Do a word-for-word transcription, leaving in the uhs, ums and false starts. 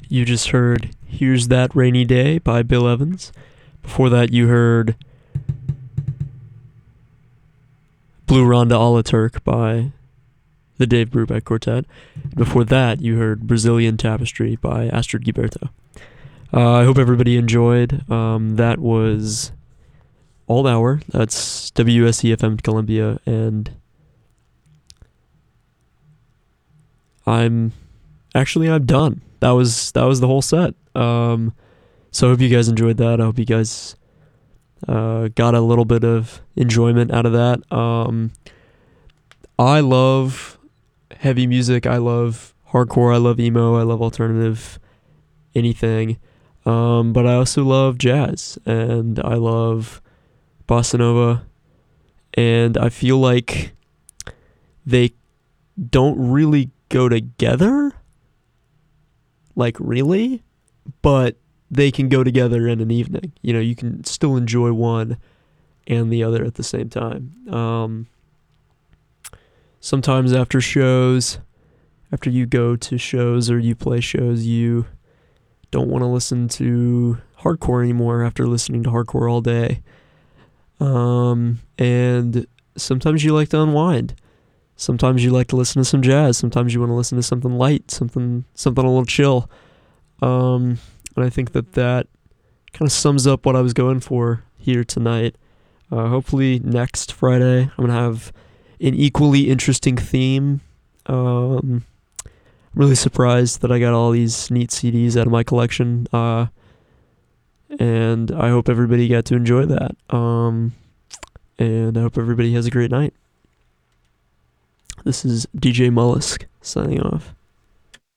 you just heard Here's That Rainy Day by Bill Evans. Before that, you heard Blue Ronda a la Turk by the Dave Brubeck Quartet. Before that, you heard Brazilian Tapestry by Astrid Gilberto. Uh, I hope everybody enjoyed. Um, that was Old Hour. That's W S E F M Columbia, and I'm actually I'm done. That was that was the whole set. Um, so I hope you guys enjoyed that. I hope you guys uh, got a little bit of enjoyment out of that. Um, I love heavy music. I love hardcore. I love emo. I love alternative anything. Um, but I also love jazz, and I love bossa nova, and I feel like they don't really go together, like really, but they can go together in an evening. You know, you can still enjoy one and the other at the same time. Um, sometimes after shows, after you go to shows or you play shows, you don't want to listen to hardcore anymore after listening to hardcore all day. Um, and sometimes you like to unwind. Sometimes you like to listen to some jazz. Sometimes you want to listen to something light, something something a little chill. Um, and I think that that kind of sums up what I was going for here tonight. Uh, hopefully next Friday I'm going to have an equally interesting theme. Um, I'm really surprised that I got all these neat C Ds out of my collection. Uh, and I hope everybody got to enjoy that. Um, and I hope everybody has a great night. This is D J Mollusk signing off.